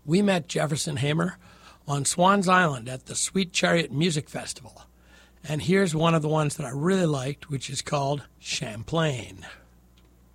We met Jefferson Hamer on Swans Island at the Sweet Chariot Music Festival. And here's one of the ones that I really liked, which is called Champlain.